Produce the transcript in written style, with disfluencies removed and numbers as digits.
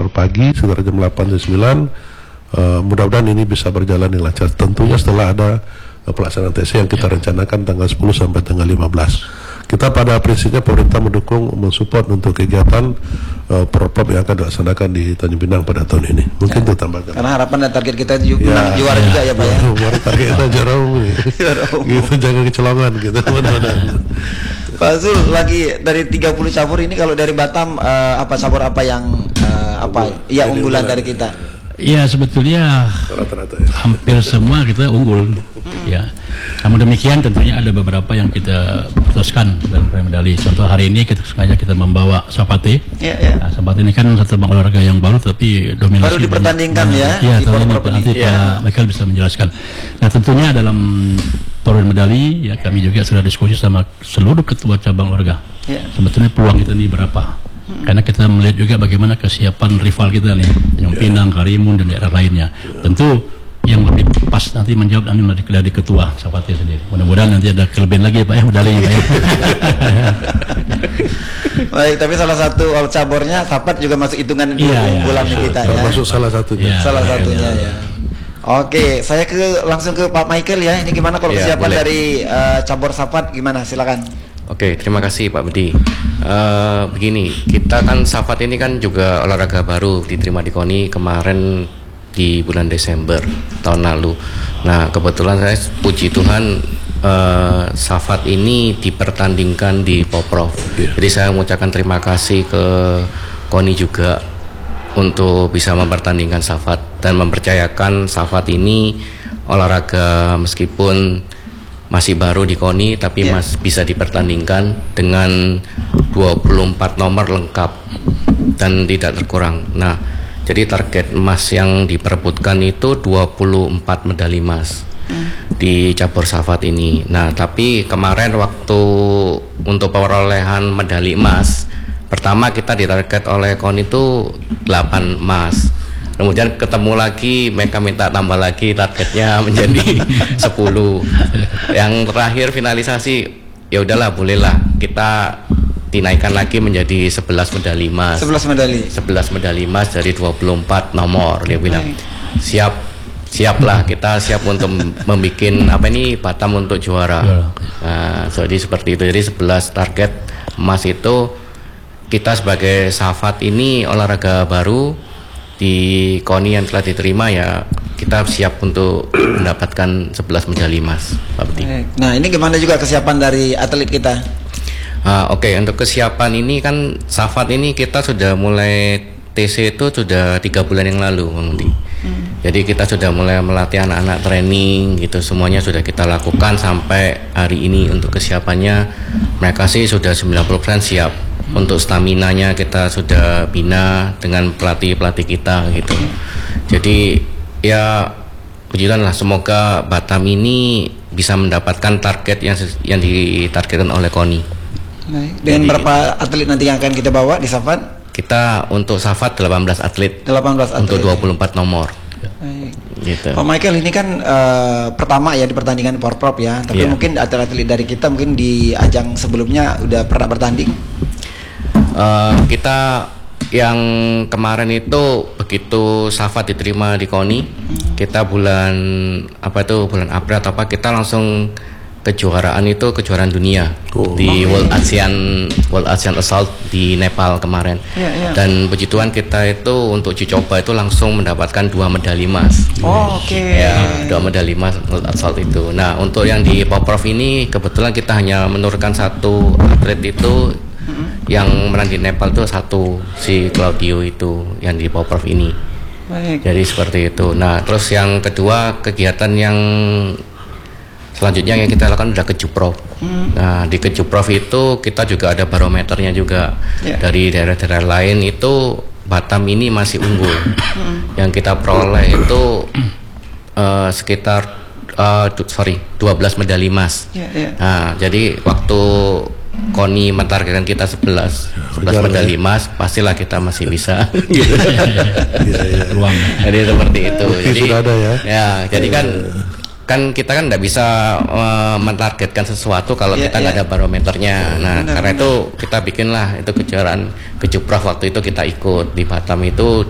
cabur pagi sekitar jam 8 dan 9. Mudah-mudahan ini bisa berjalan dengan lancar. Tentunya setelah ada pelaksanaan TC yang kita rencanakan tanggal 10 sampai tanggal 15. Kita pada prinsipnya pemerintah mendukung, mensupport untuk kegiatan prop yang akan dilaksanakan di Tanjung Pinang pada tahun ini. Mungkin itu tambahkan. Karena harapan dan target kita juga juara juga ya Pak ya. Target kita juara umum. Gitu, jangan kecolongan gitu. Pak Zul, lagi dari 30 cabur ini kalau dari Batam apa cabur apa yang unggulan dari kita? Iya, sebetulnya rata-rata ya. Hampir semua kita unggul. Ya. Namun demikian tentunya ada beberapa yang kita putuskan dalam medali. Contoh hari ini kita sengaja membawa Sapate. Nah, Sapate ini kan satu olahraga yang baru tapi dominasi baru dipertandingkan ya. Iya, nanti Pak Michael bisa menjelaskan. Nah, tentunya dalam perolehan medali ya kami juga sudah diskusi sama seluruh ketua cabang olahraga. Sebetulnya peluang kita ini berapa? Karena kita melihat juga bagaimana kesiapan rival kita nih, Tanjung Pinang, Karimun dan daerah lainnya. Tentu yang lebih pas nanti menjawab dari ketua Sapate sendiri. Mudah-mudahan nanti ada kelebihan lagi Pak ya medalinya Pak ya. Baik, tapi salah satu cabornya Sapat juga masuk hitungan unggulan kita ya. Termasuk salah satunya. Salah satunya ya. Oke, saya langsung ke Pak Michael ya. Ini gimana kalau kesiapan dari cabur Sapat gimana? Silakan. Oke, terima kasih Pak Budi. Begini, kita kan Safat ini kan juga olahraga baru diterima di KONI kemarin di bulan Desember tahun lalu. Nah, kebetulan saya puji Tuhan Safat ini dipertandingkan di Poprov. Jadi saya mengucapkan terima kasih ke KONI juga untuk bisa mempertandingkan Safat dan mempercayakan Safat ini olahraga meskipun masih baru di KONI tapi bisa dipertandingkan dengan 24 nomor lengkap dan tidak terkurang. Nah, jadi target emas yang diperebutkan itu 24 medali emas di cabur Safat ini. Nah, tapi kemarin waktu untuk perolehan medali emas pertama kita ditarget oleh KONI itu 8 emas. Kemudian ketemu lagi, mereka minta tambah lagi targetnya menjadi 10. Yang terakhir finalisasi, ya udahlah bolehlah kita dinaikkan lagi menjadi 11 medali emas. 11 medali. 11 medali emas dari 24 nomor. Dia bilang siaplah kita siap untuk membuat Batam untuk juara. Nah, jadi seperti itu. Jadi 11 target emas itu kita sebagai Safat ini olahraga baru di KONI yang telah diterima ya kita siap untuk mendapatkan 11 medali emas, Pak Budi. Nah, ini gimana juga kesiapan dari atlet kita? Oke, untuk kesiapan ini kan Safat ini kita sudah mulai TC itu sudah 3 bulan yang lalu, Bang Budi. Jadi kita sudah mulai melatih anak-anak training gitu, semuanya sudah kita lakukan sampai hari ini. Untuk kesiapannya mereka sih sudah 90% siap. Untuk staminanya kita sudah bina dengan pelatih-pelatih kita gitu. Jadi ya puji Tuhan lah, semoga Batam ini bisa mendapatkan target yang ditargetkan oleh KONI. Dengan berapa atlet nanti yang akan kita bawa di Safat? Kita untuk Safat 18 atlet. 18 atlet. Untuk 24 nomor. Gitu. Pak Michael, ini kan pertama ya di pertandingan Porprov ya. Tapi mungkin atlet-atlet dari kita mungkin di ajang sebelumnya udah pernah bertanding. Kita yang kemarin itu begitu Safat diterima di KONI, kita bulan April atau apa, kita langsung kejuaraan dunia di World Asian Assault di Nepal kemarin. Dan puji Tuhan kita itu untuk uji coba itu langsung mendapatkan 2 medali emas. Ya, 2 medali emas World Assault itu. Nah, untuk yang di Poprov ini kebetulan kita hanya menurunkan 1 atlet itu. Yang menang di Nepal itu 1, si Claudio itu yang di Poprov ini. Jadi seperti itu. Nah, terus yang kedua kegiatan yang selanjutnya yang kita lakukan udah Kejuprov. Nah, di Kejuprov itu kita juga ada barometernya juga. Dari daerah-daerah lain itu Batam ini masih unggul. Yang kita peroleh itu sekitar 12 medali emas. Nah, jadi waktu KONI mentargetkan kita 11 medali emas, pastilah kita masih bisa. Jadi seperti itu. Jadi sudah ada jadi kan kita kan nggak bisa mentargetkan sesuatu kalau kita nggak ada barometernya. Nah, karena itu kita bikinlah itu kejuaraan Kejuprov waktu itu kita ikut di Batam itu